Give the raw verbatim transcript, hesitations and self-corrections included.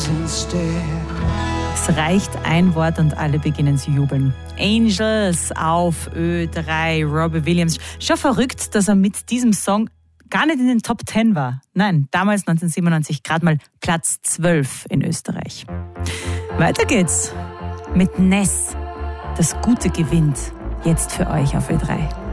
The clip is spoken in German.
Es reicht ein Wort und alle beginnen zu jubeln. Angels auf Ö drei, Robbie Williams. Schon verrückt, dass er mit diesem Song gar nicht in den Top zehn war. Nein, damals neunzehnhundertsiebenundneunzig gerade mal Platz zwölf in Österreich. Weiter geht's mit Ness. Das Gute gewinnt. Jetzt für euch auf Ö drei.